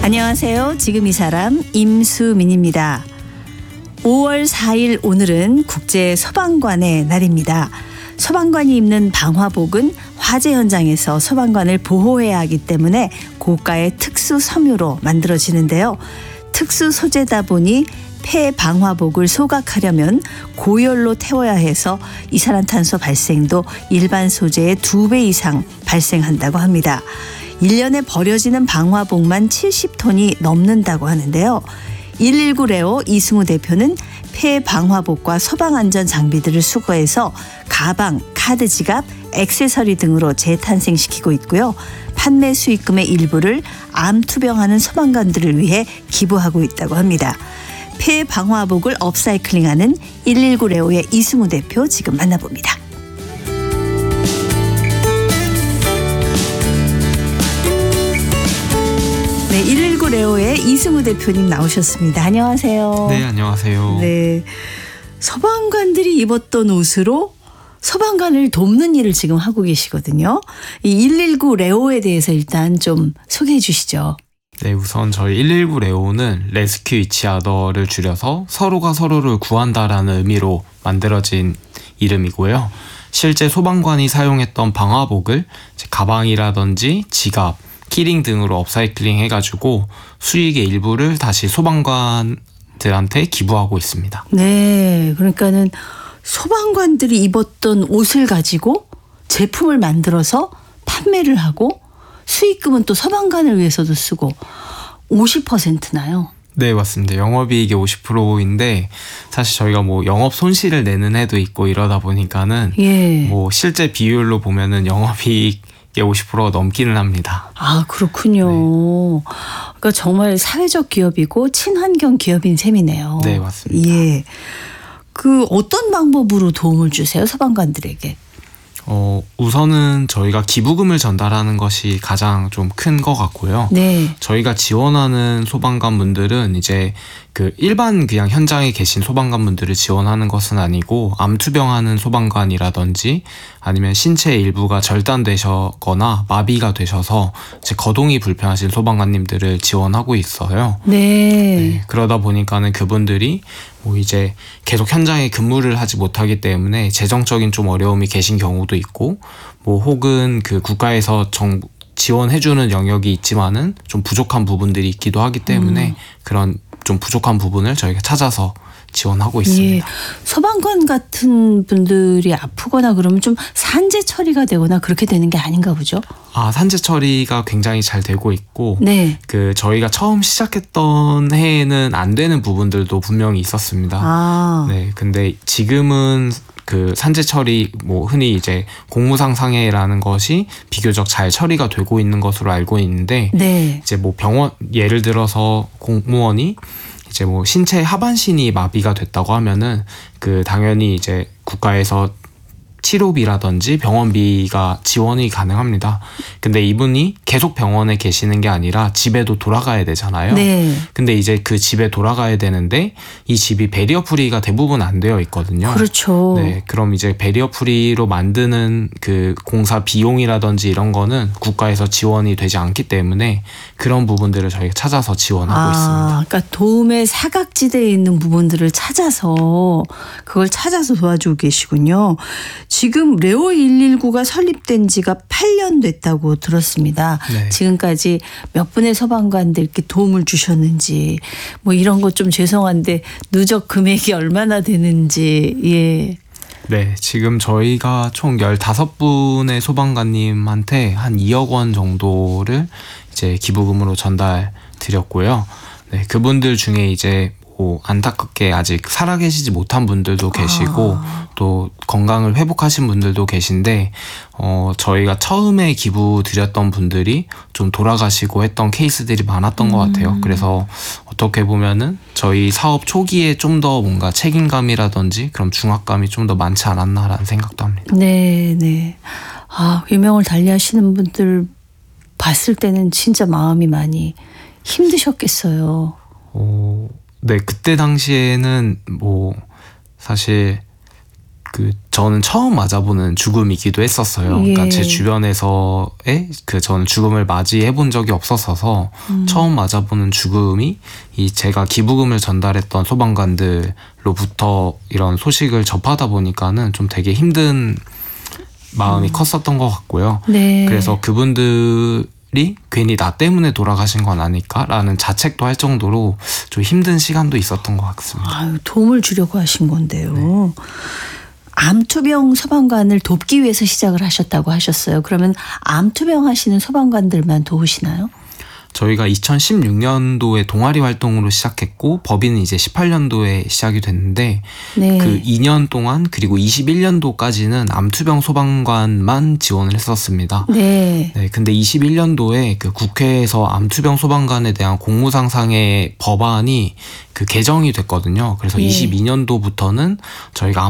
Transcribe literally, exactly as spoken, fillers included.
안녕하세요. 지금 이 사람 임수민입니다. 오월 사일 오늘은 국제 소방관의 날입니다. 소방관이 입는 방화복은 화재 현장에서 소방관을 보호해야 하기 때문에 고가의 특수 섬유로 만들어지는데요. 특수 소재다 보니 폐 방화복을 소각하려면 고열로 태워야 해서 이산화탄소 발생도 일반 소재의 두 배 이상 발생한다고 합니다. 일 년에 버려지는 방화복만 칠십 톤이 넘는다고 하는데요. 일일구 레오 이승우 대표는 폐 방화복과 소방안전 장비들을 수거해서 가방, 카드 지갑, 액세서리 등으로 재탄생시키고 있고요. 판매 수익금의 일부를 암 투병하는 소방관들을 위해 기부하고 있다고 합니다. 폐 방화복을 업사이클링하는 일일구 레오의 이승우 대표 지금 만나봅니다. 네, 일일구 레오의 이승우 대표님 나오셨습니다. 안녕하세요. 네, 안녕하세요. 네, 소방관들이 입었던 옷으로 소방관을 돕는 일을 지금 하고 계시거든요. 이 일일구 레오에 대해서 일단 좀 소개해 주시죠. 네, 우선 저희 일일구 레오는 레스큐 이치 아더를 줄여서 서로가 서로를 구한다라는 의미로 만들어진 이름이고요. 실제 소방관이 사용했던 방화복을 가방이라든지 지갑, 키링 등으로 업사이클링 해가지고 수익의 일부를 다시 소방관들한테 기부하고 있습니다. 네, 그러니까는 소방관들이 입었던 옷을 가지고 제품을 만들어서 판매를 하고 수익금은 또 소방관을 위해서도 쓰고 오십 퍼센트나요? 네, 맞습니다. 영업이익의 오십 퍼센트인데 사실 저희가 뭐 영업 손실을 내는 해도 있고 이러다 보니까는 예. 뭐 실제 비율로 보면은 영업이익 오십 퍼센트가 넘기는 합니다. 아, 그렇군요. 네. 그러니까 정말 사회적 기업이고 친환경 기업인 셈이네요. 네, 맞습니다. 예. 그 어떤 방법으로 도움을 주세요, 소방관들에게? 어, 우선은 저희가 기부금을 전달하는 것이 가장 좀 큰 것 같고요. 네. 저희가 지원하는 소방관분들은 이제 그 일반 그냥 현장에 계신 소방관분들을 지원하는 것은 아니고 암투병하는 소방관이라든지 아니면 신체 일부가 절단되셨거나 마비가 되셔서 이제 거동이 불편하신 소방관님들을 지원하고 있어요. 네. 네. 그러다 보니까는 그분들이 뭐 이제 계속 현장에 근무를 하지 못하기 때문에 재정적인 좀 어려움이 계신 경우도 있고 뭐 혹은 그 국가에서 정부 지원해주는 영역이 있지만은 좀 부족한 부분들이 있기도 하기 때문에 음. 그런 좀 부족한 부분을 저희가 찾아서 지원하고 있습니다. 예. 소방관 같은 분들이 아프거나 그러면 좀 산재 처리가 되거나 그렇게 되는 게 아닌가 보죠? 아, 산재 처리가 굉장히 잘 되고 있고 네. 그 저희가 처음 시작했던 해에는 안 되는 부분들도 분명히 있었습니다. 아. 네, 근데 지금은 그 산재 처리 뭐 흔히 이제 공무상 상해라는 것이 비교적 잘 처리가 되고 있는 것으로 알고 있는데 네. 이제 뭐 병원 예를 들어서 공무원이 이제 뭐 신체 하반신이 마비가 됐다고 하면은 그 당연히 이제 국가에서 치료비라든지 병원비가 지원이 가능합니다. 근데 이분이 계속 병원에 계시는 게 아니라 집에도 돌아가야 되잖아요. 네. 근데 이제 그 집에 돌아가야 되는데 이 집이 베리어 프리가 대부분 안 되어 있거든요. 그렇죠. 네, 그럼 이제 베리어 프리로 만드는 그 공사 비용이라든지 이런 거는 국가에서 지원이 되지 않기 때문에 그런 부분들을 저희가 찾아서 지원하고 아, 있습니다. 그러니까 도움의 사각지대에 있는 부분들을 찾아서 그걸 찾아서 도와주고 계시군요. 지금 레오 일일구가 설립된 지가 팔 년 됐다고 들었습니다. 네. 지금까지 몇 분의 소방관들께 도움을 주셨는지 뭐 이런 것 좀 죄송한데 누적 금액이 얼마나 되는지. 예. 네, 지금 저희가 총 열다섯 분의 소방관님한테 한 이억 원 정도를 이제 기부금으로 전달 드렸고요. 네, 그분들 중에 이제 뭐 안타깝게 아직 살아계시지 못한 분들도 계시고 아. 또 건강을 회복하신 분들도 계신데 어 저희가 처음에 기부 드렸던 분들이 좀 돌아가시고 했던 케이스들이 많았던 음. 것 같아요. 그래서 어떻게 보면은 저희 사업 초기에 좀 더 뭔가 책임감이라든지 그런 중압감이 좀 더 많지 않았나라는 생각도 합니다. 네, 네. 아, 유명을 달리하시는 분들 봤을 때는 진짜 마음이 많이 힘드셨겠어요. 어, 네, 그때 당시에는 뭐 사실 그 그 저는 처음 맞아보는 죽음이기도 했었어요. 예. 그러니까 제 주변에서의 그 저는 죽음을 맞이해 본 적이 없었어서 음. 처음 맞아보는 죽음이 이 제가 기부금을 전달했던 소방관들로부터 이런 소식을 접하다 보니까는 좀 되게 힘든 마음이 음. 컸었던 것 같고요. 네. 그래서 그분들이 괜히 나 때문에 돌아가신 건 아닐까라는 자책도 할 정도로 좀 힘든 시간도 있었던 것 같습니다. 아유, 도움을 주려고 하신 건데요. 암투병 소방관을 돕기 위해서 시작을 하셨다고 하셨어요. 그러면 암투병 하시는 소방관들만 도우시나요? 저희가 이천십육 년도에 동아리 활동으로 시작했고 법인은 이제 십팔 년도에 시작이 됐는데 네. 그 이 년 동안 그리고 이십일 년도까지는 암투병 소방관만 지원을 했었습니다. 네. 네, 근데 이십일 년도에 그 국회에서 암투병 소방관에 대한 공무상상의 법안이 그 개정이 됐거든요. 그래서 예. 이십이 년도부터는 저희가